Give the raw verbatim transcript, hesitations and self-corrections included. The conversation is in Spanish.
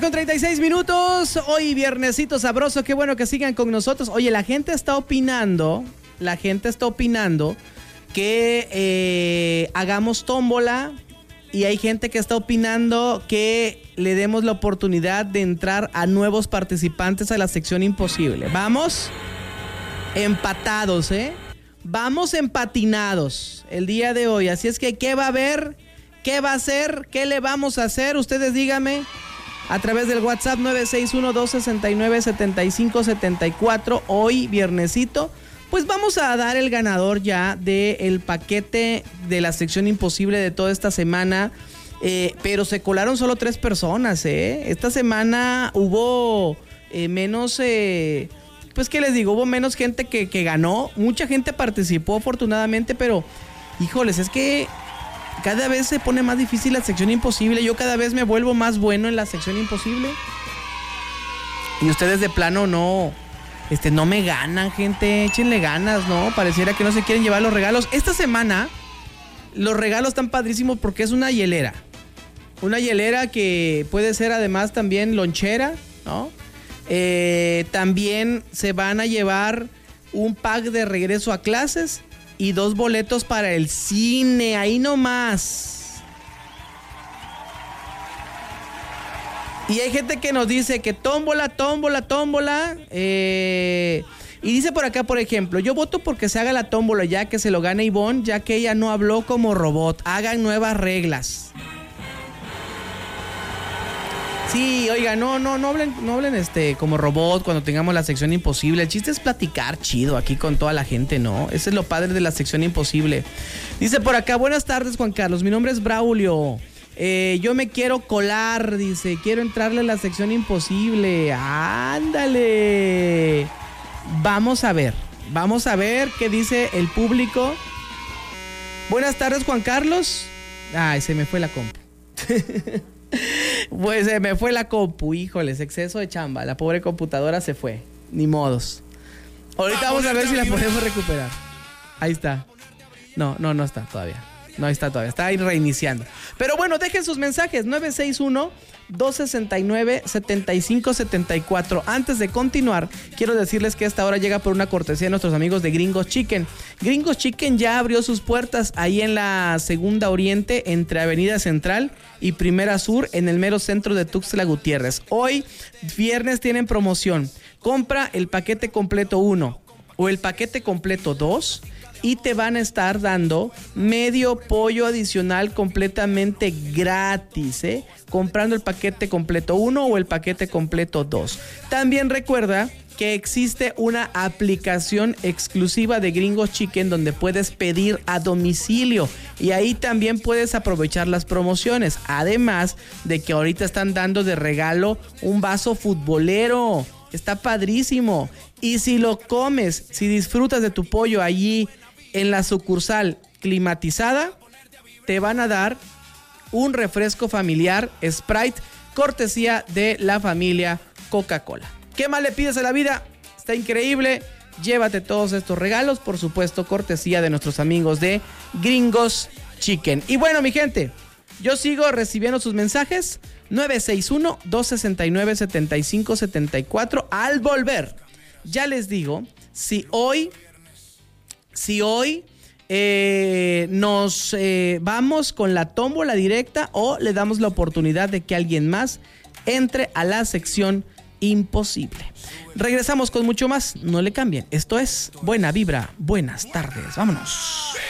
con treinta y seis minutos, hoy viernesito sabroso, qué bueno que sigan con nosotros. Oye, la gente está opinando, la gente está opinando que eh, hagamos tómbola y hay gente que está opinando que le demos la oportunidad de entrar a nuevos participantes a la sección imposible. Vamos empatados, ¿eh? Vamos empatinados el día de hoy, así es que ¿qué va a haber? ¿Qué va a hacer? ¿Qué le vamos a hacer? Ustedes díganme a través del WhatsApp nueve seis uno, dos seis nueve, siete cinco siete cuatro. Hoy, viernesito, pues vamos a dar el ganador ya del paquete de la sección imposible de toda esta semana. Eh, pero se colaron solo tres personas, ¿eh? Esta semana hubo eh, menos... Eh, pues, ¿qué les digo? Hubo menos gente que, que ganó. Mucha gente participó, afortunadamente, pero... Híjoles, es que... cada vez se pone más difícil la sección imposible. Yo cada vez me vuelvo más bueno en la sección imposible. Y ustedes de plano no... Este, no me ganan, gente. Échenle ganas, ¿no? Pareciera que no se quieren llevar los regalos. Esta semana, los regalos están padrísimos porque es una hielera. Una hielera que puede ser además también lonchera, ¿no? Eh, también se van a llevar un pack de regreso a clases y dos boletos para el cine. Ahí nomás. Y hay gente que nos dice que tómbola, tómbola, tómbola. Eh, y dice por acá, por ejemplo, yo voto porque se haga la tómbola ya que se lo gane Ivonne, ya que ella no habló como robot. Hagan nuevas reglas. Sí, oiga, no, no, no hablen, no hablen este, como robot cuando tengamos la sección imposible. El chiste es platicar chido aquí con toda la gente, ¿no? Ese es lo padre de la sección imposible. Dice por acá, buenas tardes, Juan Carlos. Mi nombre es Braulio. Eh, yo me quiero colar, dice, quiero entrarle a la sección imposible. Ándale. Vamos a ver, vamos a ver qué dice el público. Buenas tardes, Juan Carlos. Ay, se me fue la compu. Pues se me fue la compu, híjoles, exceso de chamba. La pobre computadora se fue, ni modos. Ahorita vamos a ver si la podemos recuperar. Ahí está. No, no, no está todavía. No está todavía, está ahí reiniciando. Pero bueno, dejen sus mensajes, nueve seis uno, dos seis nueve, siete cinco siete cuatro. Antes de continuar, quiero decirles que esta hora llega por una cortesía de nuestros amigos de Gringos Chicken. Gringos Chicken ya abrió sus puertas ahí en la Segunda Oriente, entre Avenida Central y Primera Sur, en el mero centro de Tuxtla Gutiérrez. Hoy, viernes, tienen promoción. Compra el paquete completo uno o el paquete completo dos y te van a estar dando medio pollo adicional completamente gratis, ¿eh? Comprando el paquete completo uno o el paquete completo dos. También recuerda que existe una aplicación exclusiva de Gringos Chicken donde puedes pedir a domicilio y ahí también puedes aprovechar las promociones. Además de que ahorita están dando de regalo un vaso futbolero. Está padrísimo. Y si lo comes, si disfrutas de tu pollo allí en la sucursal climatizada, te van a dar un refresco familiar Sprite, cortesía de la familia Coca-Cola. ¿Qué más le pides a la vida? Está increíble. Llévate todos estos regalos, por supuesto, cortesía de nuestros amigos de Gringos Chicken. Y bueno, mi gente, yo sigo recibiendo sus mensajes. nueve seis uno, dos seis nueve, siete cinco siete cuatro. Al volver, ya les digo, si hoy... Si hoy eh, nos eh, vamos con la tómbola directa o le damos la oportunidad de que alguien más entre a la sección imposible. Regresamos con mucho más, no le cambien. Esto es Buena Vibra, buenas tardes, vámonos.